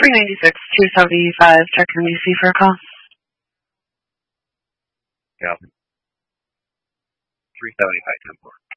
396, 275, check your MEC for a call. Yeah. 375, 10-4.